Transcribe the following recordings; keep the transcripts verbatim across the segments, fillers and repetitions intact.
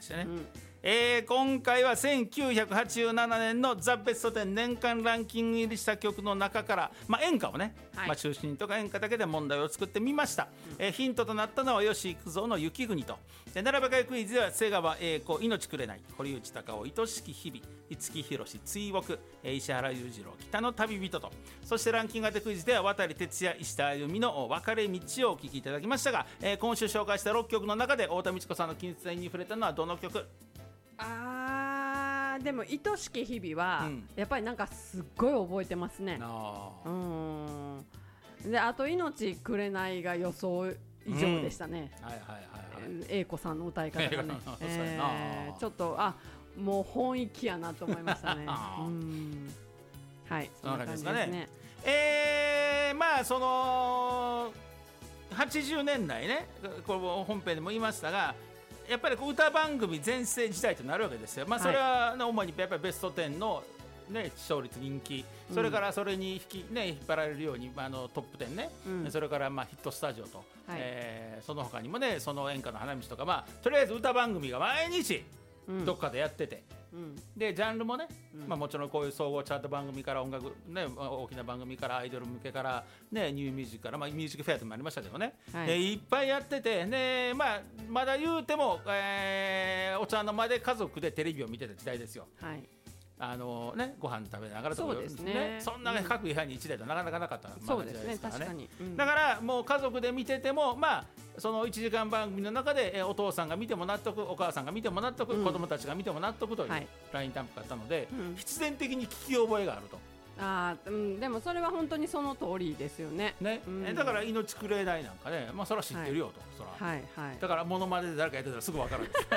してね、 うんえー、今回はせんきゅうひゃくはちじゅうななねんのザ・ベストテン年間ランキング入りした曲の中から、まあ、演歌をね、 はいまあ、中心とか演歌だけで問題を作ってみました、うんえー、ヒントとなったのは吉幾三の雪国と、で並べ替えクイズでは瀬川栄子命くれない、堀内孝雄愛しき日々、五木ひろし追憶、えー、石原裕次郎北の旅人と、そしてランキング当てクイズでは渡哲也石田あゆみの別れ道をお聴きいただきましたが、えー、今週紹介したろっきょくの中で太田美智子さんの金銭に触れたのはどの曲？ あーでも愛しき日々は、うん、やっぱりなんかすっごい覚えてますね。 あうんであと命くれないが予想以上でしたね。英子さんの歌い方がね、えー、ちょっとあもう本域やなと思いましたね。うんはいそんな感じですね。ねえー、まあそのはちじゅうねんだいね、これ本編でも言いましたが、やっぱり歌番組全盛時代となるわけですよ。まあ、それは、ね、主にやっぱりベストテンの、ね、視聴率人気、それからそれに引き、ね、引っ張られるように、まあ、あのトップテンね、うん、それからまあヒットスタジオと、はいえー、その他にもねその演歌の花道とか、まあ、とりあえず歌番組が毎日どっかでやってて、うん、でジャンルもね、うんまあ、もちろんこういう総合チャート番組から音楽、ね、大きな番組からアイドル向けから、ね、ニューミュージックから、まあ、ミュージックフェアともありましたけどね、はい、いっぱいやってて、ねまあ、まだ言うても、えー、お茶の間で家族でテレビを見てた時代ですよ。はいあのね、ご飯食べながらとかそうですね、 そんな、ね、各部屋にいちだいとなかなかなかった、 そうですね、確かに、うん、 だからもう家族で見てても、まあ、そのいちじかん番組の中でえお父さんが見ても納得、お母さんが見ても納得、うん、子供たちが見ても納得というラインタンプだったので、はい、必然的に聞き覚えがあると。 あうん、でもそれは本当にその通りですよね。 ね、うん、だから命くれないなんかね、まあ、それは知ってるよと、はいそらはいはい、 だからモノマネで誰かやってたらすぐ分かるんです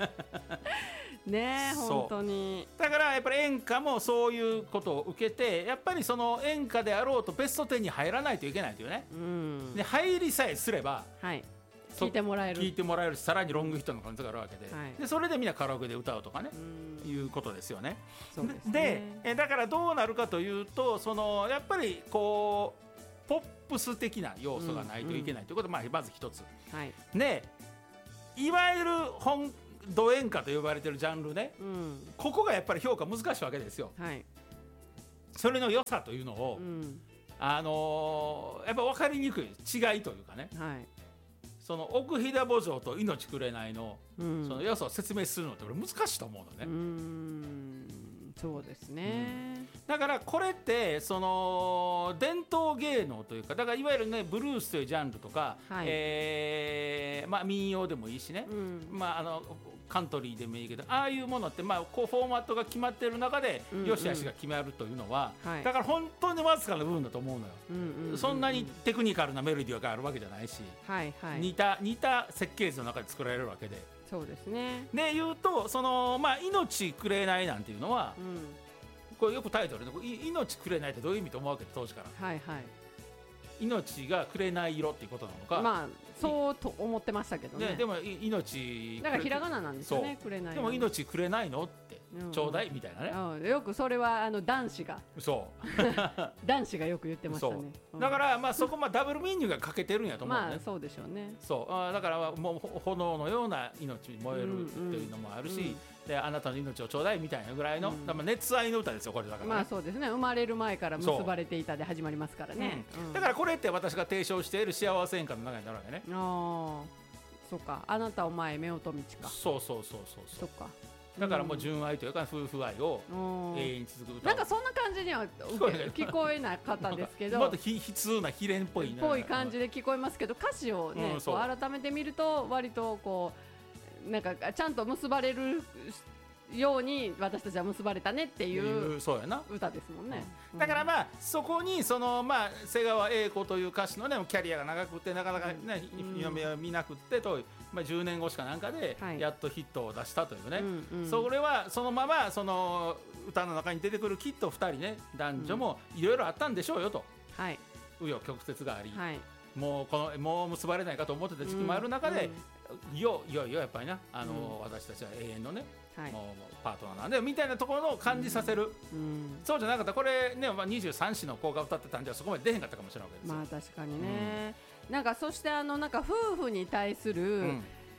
ね本当にだからやっぱり演歌もそういうことを受けて、やっぱりその演歌であろうとベストテンに入らないといけないというね、うん、で入りさえすれば、はい、 聞いてもらえる聞いてもらえるし、さらにロングヒットの可能性があるわけで、はい、でそれでみんなカラオケで歌うとかね、いうことですよね。 そうですね。 でだからどうなるかというと、そのやっぱりこうポップス的な要素がないといけないということが、うん、まあ、まず一つ、はい、でいわゆる本ド演歌と呼ばれているジャンルね、うん、ここがやっぱり評価難しいわけですよ、はい、それの良さというのを、うん、あのー、やっぱ分かりにくい違いというかね、はい、その奥飛騨牧場と命くれないの、うん、その良さを説明するのって俺難しいと思うのね。 うーんそうですね、 うん、だからこれってその伝統芸能というか、だからいわゆるねブルースというジャンルとか、はいえーまあ、民謡でもいいしね、うんまあ、あのカントリーでもいいけど、ああいうものって、まあ、こうフォーマットが決まっている中で、うんうん、よしあしが決まるというのは、はい、だから本当にわずかな部分だと思うのよ、うんうんうんうん、そんなにテクニカルなメロディーがあるわけじゃないし、はいはい、似た、似た設計図の中で作られるわけで、 そうですね。 で言うとその、まあ、命くれないなんていうのは、うん、これよくタイトルで命くれないってどういう意味と思うわけで当時から、はいはい、命がくれない色っていうことなのか、 まあそうと思ってましたけどね。 で, でも命だからひらがななんですよね、くれない。 でも命くれないのって、うん、ちょうだいみたいなね、 うん、よくそれはあの男子がそう男子がよく言ってましたね。 そうだからまあそこまあダブルミーニングが欠けてるんやと思うね。 まあそうでしょうね。 そうあだからもう炎のような命に燃えるっていうのもあるし、うんうんであなたの命をちょうだいみたいなぐらいの、うん、熱愛の歌ですよこれだから、ね、 まあそうですね。生まれる前から結ばれていたで始まりますからね、 うんうん、だからこれって私が提唱している幸せ演歌の中になるわけね。 ああそうか、あなたお前夫婦道か。 そうそうそうそうそうか。 だからもう純愛というか夫婦愛を永遠に続く歌なんかそんな感じには聞こえなかったですけどもっと悲痛な悲恋っぽいぽい感じで聞こえますけど、歌詞をね、うん、こう改めて見ると割とこうなんかちゃんと結ばれるように私たちは結ばれたねっていう歌ですもんね、 うん、だからまあそこにそのまあ瀬川栄子という歌手のねキャリアが長くてなかなかね夢を見なくってと、まあ、じゅうねんごしかなんかでやっとヒットを出したというね、はい、それはそのままその歌の中に出てくるきっとふたりね男女もいろいろあったんでしょうよと、はい、紆余曲折があり、はいもうこのもう結ばれないかと思ってた時期もある中で、うん、いよいよいよやっぱりなあの、うん、私たちは永遠のね、はい、もうパートナーなんだよみたいなところを感じさせる、うんうん、そうじゃなかったこれね、まあ、にじゅうさん子の子が歌ってたんじゃそこまで出へんかったかもしれないわけですよ。 まあ確かにね、うん、なんかそしてあのなんか夫婦に対する、うん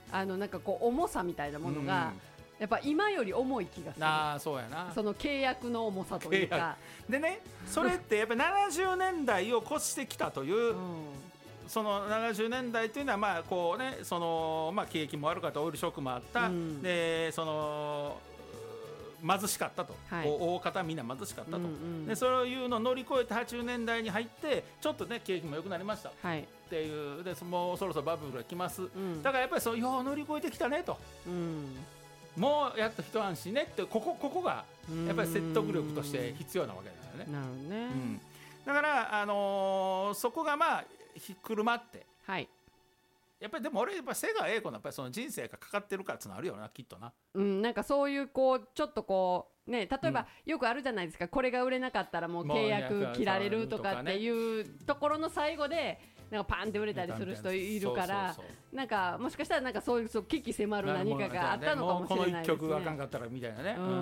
あのなんかこう重さみたいなものが、うん、やっぱ今より重い気がする。 あ、そうやな。 その契約の重さというかでね、それってやっぱりななじゅうねんだいを越してきたという、うん、そのななじゅうねんだいというのはまあこうね、そのまあ景気も悪かった、オイルショックもあった、うん、でその貧しかったと、はい、大方みんな貧しかったと、うんうん、でそういうのを乗り越えてはちじゅうねんだいに入ってちょっとね景気も良くなりました、はい、っていうでもうそろそろバブルが来ます、うん、だからやっぱりそうよう乗り越えてきたねと、うん、もうやっと一安心ねってここここがやっぱり説得力として必要なわけだよね。 なるほどね、 うん、だから、あのー、そこがまあひっくるまって、はい、やっぱりでも俺やっぱ瀬川栄子のやっぱりその人生がかかってるからってのあるよなきっとな、 うん、なんかそういうこうちょっとこうね、例えば、うん、よくあるじゃないですか、これが売れなかったらもう契約切られるとかっていうところの最後でなんかパンって売れたりする人いるから、なんかもしかしたらなんかそういう危機迫る何かがあったのかもしれないですね。もうこの一曲があかんかったらみたいなね、うんうん、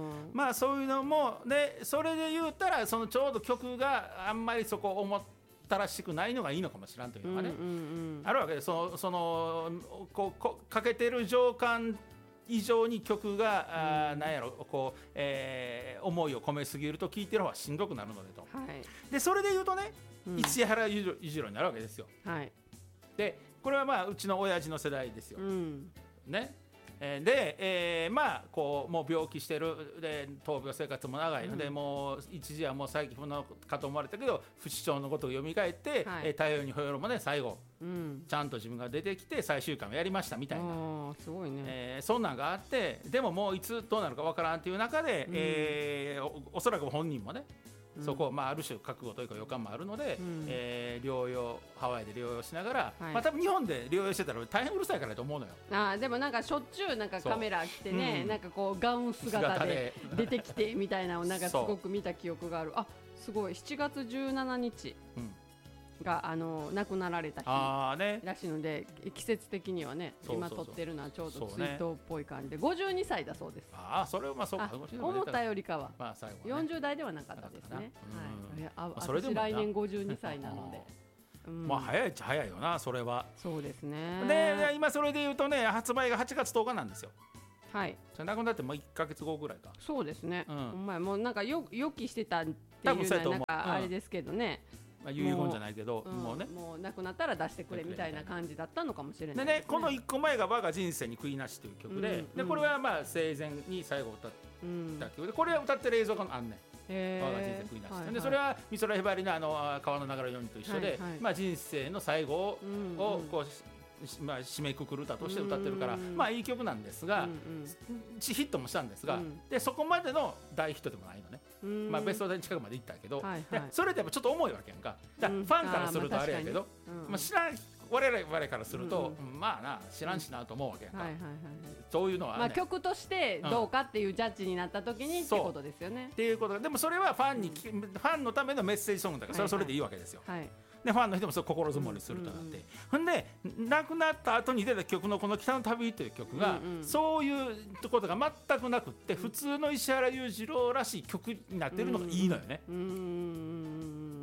まあそういうのもでそれで言うたらそのちょうど曲があんまりそこ思ったらしくないのがいいのかもしらんというのがね、うんうんうん、あるわけで、そのそのこうこかけてる情感以上に曲が、うん、なんやろこう、えー、思いを込めすぎると聴いてる方はしんどくなるのでと、はい、でそれで言うとね、うん、市原裕次郎になるわけですよ、はい、でこれはまあうちの親父の世代ですよ、うん、ね、えー、で、えー、まあこうもう病気してるで闘病生活も長いので、うん、もう一時はもう最近不能かと思われたけど不死鳥のことを読み返って、はい、えー、太陽にほえろもね最後、うん、ちゃんと自分が出てきて最終回もやりましたみたいな、 すごいね、 えー、そんなんがあって、でももういつどうなるかわからんっていう中で、うん、えー、お, おそらく本人もねそこ、まあ、ある種覚悟というか予感もあるので、うん、えー、療養ハワイで療養しながら、はい、まあ、多分日本で療養してたら大変うるさいからと思うのよ。 あでもなんかしょっちゅうなんかカメラ来てね、うん、なんかこうガウン姿で出てきてみたいなのをなんかすごく見た記憶がある。あすごいしちがつじゅうしちにち、うん、があの亡くなられた日らしいので、ね、季節的にはね今撮ってるのはちょうど追悼っぽい感じで、ね、ごじゅうにさいだそうです。 ああそれはまあそうか、 思ったよりかは、まあ最後はね、よんじゅうだいではなかったですね、はい、ああ私来年ごじゅうにさいなのでうん、 まあ早いっちゃ早いよなそれは。 そうですね。 で今それで言うとね発売がはちがつとおかなんですよ。 はい。 それ亡くなってもういっかげつごぐらいか。 そうですね、うん、お前もうなんかよ予期してたっていうのはなんかあれですけどね、 まあ、遺言じゃないけど もう,、うん、もうねもう亡くなったら出してくれみたいな感じだったのかもしれないですね。 でねこのいっこまえが我が人生に悔いなしという曲で、うん、でこれはまあ生前に最後歌った曲で、これは歌ってる映像があんねん。我が人生悔いなし、はいはい、でそれは美空ひばりのあの川の流れのようにと一緒で、はいはい、まあ、人生の最後を、うんうん、こう、まあ、締めくくる歌として歌ってるから、まあいい曲なんですが、うんうん、ヒットもしたんですが、うん、でそこまでの大ヒットでもないのね、まあ、ベストテン近くまで行ったけど、はいはい、それってやっぱちょっと重いわけやんか。だからファンからするとあれやけど、うん、まあ、知らん我々からすると、うん、まあな知らんしなと思うわけやんか、はいはいはい、そういうのは、ね、 まあ、曲としてどうかっていうジャッジになった時に、うん、ってことですよね。 っていうことでもそれはファンに、うん、ファンのためのメッセージソングだから、それはそれでいいわけですよ、はいはい、でファンの人もそれ心づもりするとなって、うんうんうん、ほんで亡くなった後に出た曲のこの北の旅という曲が、うんうん、そういうことが全くなくって、うん、普通の石原裕次郎らしい曲になってるのがいいのよね。 うんうんうん、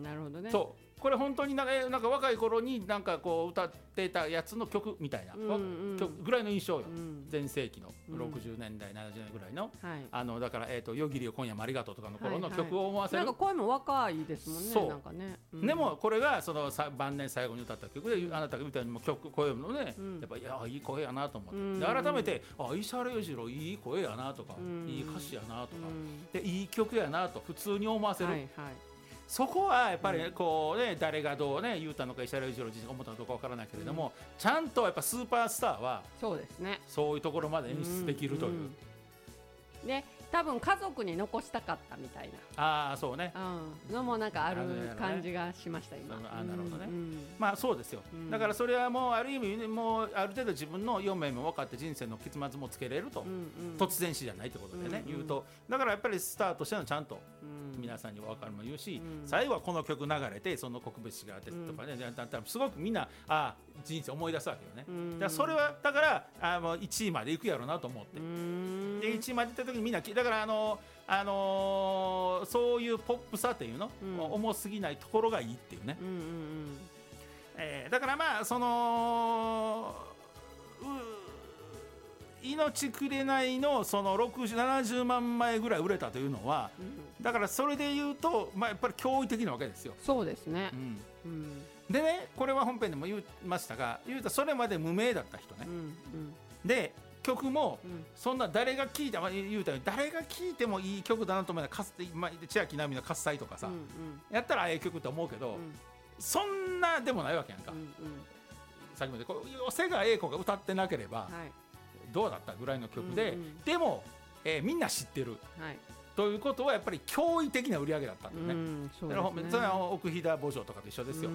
なるほどね。 そうこれ本当になんか、なんか若い頃になんかこう歌ってたやつの曲みたいな、うんうん、曲ぐらいの印象よ、うん、前世紀のろくじゅうねんだい、ななじゅうねんぐらいの、はい、あのだから、えーと、夜霧よ今夜もありがとうとかの頃の曲を思わせる、はいはい、 なんか声も若いですもんね。そうなんかね、うん、 でもこれがそのさ晩年最後に歌った曲で、あなたがみたいにも曲声もね、うん、やっぱいやいい声やなと思って、うん、で改めてあ石原裕次郎いい声やなとか、うん、いい歌詞やなとか、うん、でいい曲やなと普通に思わせる、はいはい、そこはやっぱりこうね、誰がどうね言うたのか石原裕次郎自身が思ったのか分からないけれども、うん、ちゃんとやっぱスーパースターはそうですね、 そういうところまで演出できるという、うんうん、で多分家族に残したかったみたいな、 ああそうね、 うん、のもなんかある感じがしました今。 あなるほどね、うん、まあそうですよ、うん、だからそれはもうある意味もうある程度自分の読めも分かって人生の結末もつけれると、うんうん、突然死じゃないってことでね、うんうん、言うとだからやっぱりスターとしてのちゃんと皆さんに分かるも言うし、うん、最後はこの曲流れてその告別誌があってとかね、うん、だったらすごくみんなああ人生思い出すわけよね、うん、だからそれはだからあもういちいまでいくやろうなと思って、うん、でいちいまで行った時にみんなだからあのあのー、そういうポップさっていうの、うん、重すぎないところがいいっていうね、うんうんうん、えー、だからまあその命くれないのそのろくじゅう、ななじゅうまんまいぐらい売れたというのは、うん、だからそれで言うと、まあ、やっぱり驚異的なわけですよ。 そうですね、 うんうん、でねこれは本編でも言いましたが、言うとそれまで無名だった人ね、うんうん、で曲もそんな誰が聴いても言うたように誰が聴いてもいい曲だなと思うのは千秋奈美の喝采とかさ、うんうん、やったらああいう曲って思うけど、うん、そんなでもないわけやんか、うんうん、さっきまでこう瀬川栄子が歌ってなければどうだったぐらいの曲で、うんうん、でも、えー、みんな知ってる、はい、ということはやっぱり驚異的な売り上げだったんだね、うん、そうですね。それは奥飛騨墓場とかと一緒ですよ。うん、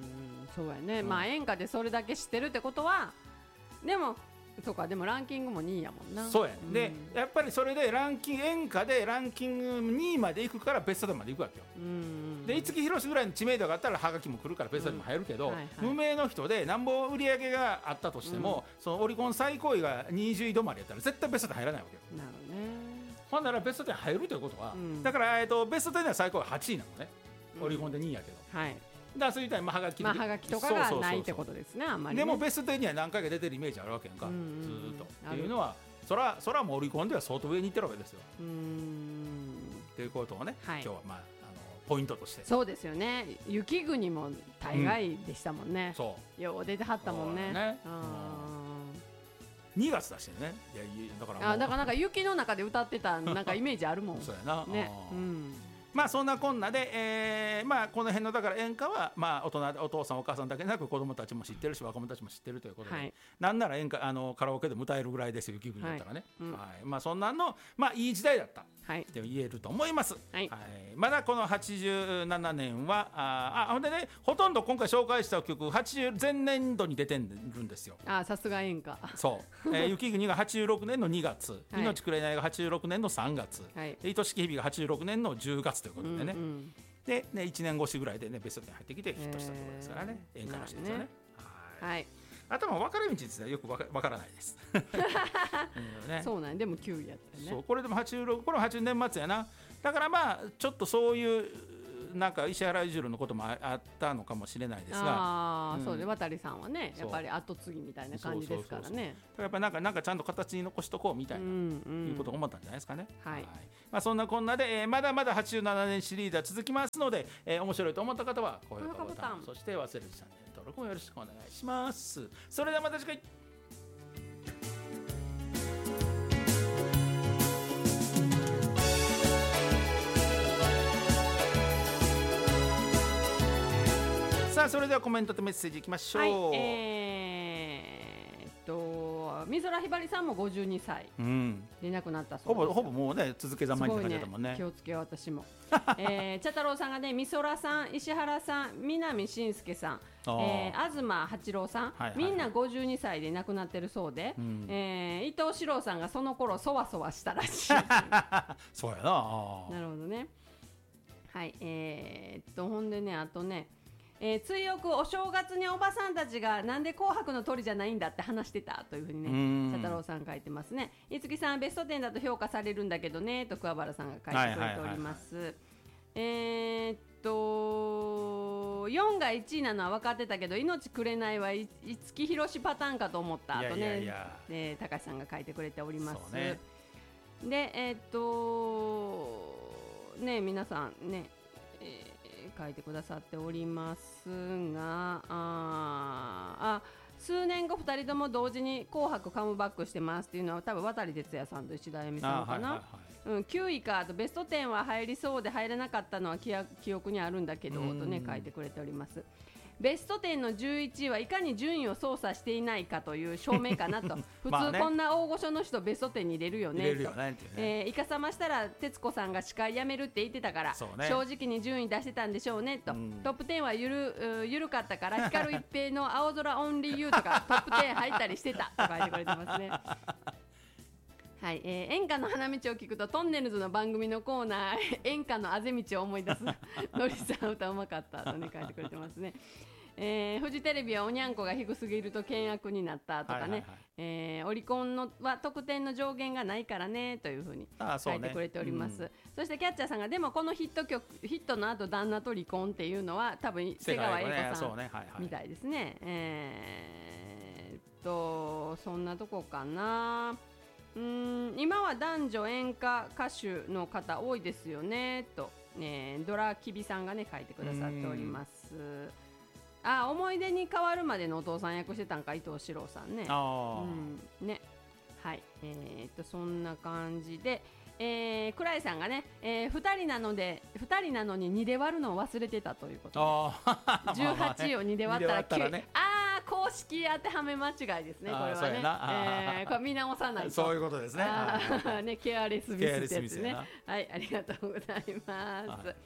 そうやね、うん、まあ演歌でそれだけ知ってるってことはでもそうか、でもランキングもにいやもんな。 そうや、うん、でやっぱりそれでランキング演歌でランキングにいまで行くからベストテンまで行くわけよ、うん、で五木ひろしぐらいの知名度があったらハガキも来るからベストテンも入るけど、うんはいはい、無名の人でなんぼ売り上げがあったとしても、うん、そのオリコン最高位がにじゅうい止まりやったら絶対ベストテン入らないわけよ。なるほどね。ほんならベストテン入るということは、うん、だから、えー、とベストテンでは最高位はちいなのね、うん、オリコンでにいやけど、はい、だからそういったはがき、 まあ、はがきとかがないってことですね。あんまりね。 でもベストテンには何回か出てるイメージあるわけやんか、うんうん、ずーっとっていうのはそらそらもうオリコンでは相当上に行ってるわけですよ。うーんっていうことをね、はい、今日はまああのポイントとして。 そうですよね。雪国も大概でしたもんね、うん、そうよう出てはったもんね。ね、 にがつだしてね。いやだからあだからなんか雪の中で歌ってたなんかイメージあるもんそうやな、 ね、うん、 まあそんなこんなで、えー、まあこの辺のだから演歌はまあ大人お父さんお母さんだけでなく子供たちも知ってるし若者たちも知ってるということで、はい、なんなら演歌あのカラオケでも歌えるぐらいですよ雪国だったらね、はいうんはい、まあそんなんのまあいい時代だったって言えると思います、はいはい、まだこのはちじゅうななねんはああほんでねほとんど今回紹介した曲はちじゅう前年度に出てるんですよ。 あさすが演歌そう、えー、雪国がはちじゅうろくねんのにがつ、はい、命くれないがはちじゅうろくねんのさんがつ、はい、愛しき日々がはちじゅうろくねんのじゅうがつということでね、うんうんでね、いちねん越しぐらいで、ね、ベストテン入ってきてヒットしたところですからね、えー、演歌の人ですよね。はい、はい、あとは分かれ道ですねよく分 か, 分からないです、 ね、そうなんでもきゅういやったよね。 そうこれでもはちじゅうろくこれははちじゅうねん末やな。だからまあちょっとそういうなんか石原裕次郎のことも あ, あったのかもしれないですがあ、うん、そうで渡さんはねやっぱり後継ぎみたいな感じですからね。 やっぱりなんかなんかちゃんと形に残しとこうみたいな、うんうん、いうことを思ったんじゃないですかね。はい、はいまあ、そんなこんなで、えー、まだまだはちじゅうななねんシリーズは続きますので、えー、面白いと思った方は高評価ボタンそして忘れずチャンネル登録もよろしくお願いします。それではまた次回。さあそれではコメントとメッセージいきましょう。はい、 えー、っと美空ひばりさんもごじゅうにさいで亡くなったそうです、うん、ほぼほぼもうね続けざまにって感じだもんね。 気をつけよう私も、えー、茶太郎さんがね美空さん石原さん南信介さん、えー、東八郎さん、はいはいはい、みんなごじゅうにさいで亡くなってるそうで、うんえー、伊藤四郎さんがその頃そわそわしたらしいそうやな。 なるほどね。はいえー、っとほんでねあとねえー、追憶お正月におばさんたちがなんで紅白の鳥じゃないんだって話してたというふうにね茶太郎さん書いてますね。いつきさんベストテンだと評価されるんだけどねと桑原さんが書いてくれております、はいはいはいはい、えー、っとよんがいちいなのは分かってたけど命くれないは五木ひろしパターンかと思ったとねいやいやいや、えー、高橋さんが書いてくれております、ね、でえー、っとね皆さんね、えー書いてくださっておりますがああ数年後ふたりとも同時に紅白カムバックしてますっていうのは多分渡哲也さんと石田あゆみさんかな、はいはいはいうん、きゅういかとベストテンは入りそうで入れなかったのは記憶にあるんだけどとね書いてくれております。ベストテンのじゅういちいはいかに順位を操作していないかという証明かなと普通こんな大御所の人ベストテンに入れるよねと、ねえー、イカサマしたら徹子さんが司会辞めるって言ってたから、ね、正直に順位出してたんでしょうねと、うん、トップじゅうはゆる、ゆるかったから光一平の青空オンリーユーとかトップじゅう入ったりしてたと書いてくれてますねはいえー、演歌の花道を聞くとトンネルズの番組のコーナー演歌のあぜ道を思い出すのりさん歌うまかったとね書いてくれてますね。えー、フジテレビはおにゃんこが低すぎると険悪になったとかね、はいはいはいえー、オリコンのは得点の上限がないからねというふうに書いてくれております。 そ,、ねうん、そしてキャッチャーさんがでもこのヒット曲ヒットの後旦那と離婚っていうのは多分瀬川栄子さんみたいですね。えー、っとそんなとこかな。うーん今は男女演歌歌手の方多いですよねと、ね、ドラキビさんがね書いてくださっております。あ、思い出に変わるまでのお父さん役してたんか、伊藤四郎さんね。あ、うん、ね、はい、えー、っとそんな感じで、えー、倉井さんがね、えー、ふたりなのでふたりなのににで割るのを忘れてたということで、じゅうはちをにで割ったらきゅう、ね、あー公式当てはめ間違いですね、これはね、えー、これ見直さないとそういうことですね。 ね、ケアレスミスってやつね。はい、ありがとうございます。はい、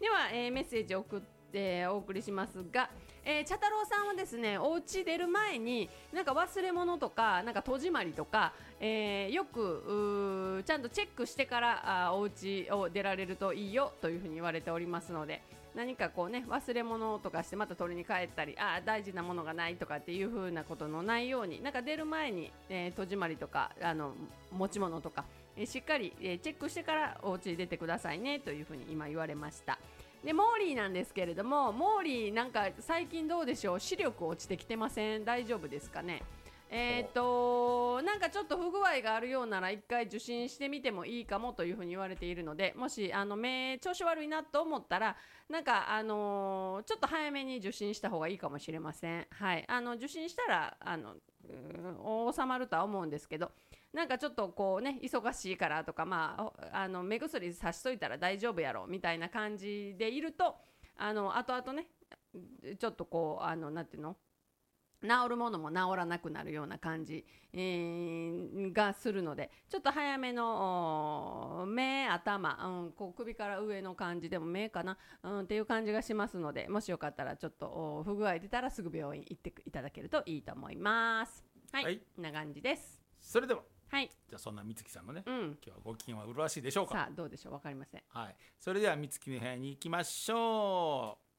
では、えー、メッセージを送って、えー、お送りしますが、えー、茶太郎さんはですね、お家出る前になんか忘れ物とかなんか戸締まりとか、えー、よくちゃんとチェックしてからあお家を出られるといいよというふうに言われておりますので、何かこうね忘れ物とかしてまた取りに帰ったり、あ大事なものがないとかっていうふうなことのないように、なんか出る前に、えー、戸締まりとかあの持ち物とか、えー、しっかり、えー、チェックしてからお家に出てくださいねというふうに今言われました。でモーリーなんですけれども、モーリーなんか最近どうでしょう、視力落ちてきてません？大丈夫ですかね？えーとなんかちょっと不具合があるようなら一回受診してみてもいいかもというふうに言われているので、もしあの目調子悪いなと思ったらなんかあのー、ちょっと早めに受診した方がいいかもしれません。はい、あの受診したらあの収まるとは思うんですけど、なんかちょっとこうね忙しいからとか、まあ、あの目薬さしといたら大丈夫やろみたいな感じでいると、あの後々ねちょっとこうあのなんていうの、治るものも治らなくなるような感じ、えー、がするので、ちょっと早めの目頭、うん、こう首から上の感じでも目かな、うん、っていう感じがしますので、もしよかったらちょっと不具合出たらすぐ病院行っていただけるといいと思います。はい、はい、こんな感じです。 それでは、はい、じゃあそんな美月さんのね、うん、今日はご機嫌は麗しいでしょうか。 さあどうでしょう、わかりません。 はい、それでは美月の部屋に行きましょう。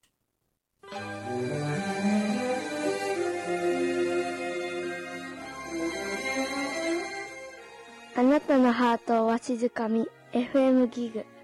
あなたのハートをわしづかみ エフエム ギグ